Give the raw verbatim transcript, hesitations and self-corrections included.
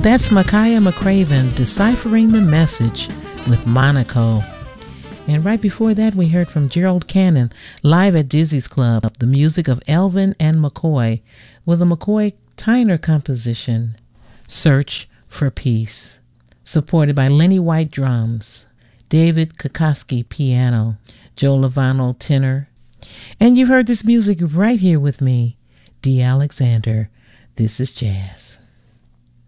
That's Makaya McCraven deciphering the message with Monaco. And right before that, we heard from Gerald Cannon live at Dizzy's Club, the music of Elvin and McCoy with a McCoy Tyner composition, Search for Peace, supported by Lenny White drums, David Kokoski piano, Joe Lovano tenor. And you've heard this music right here with me, Dee Alexander. This is jazz.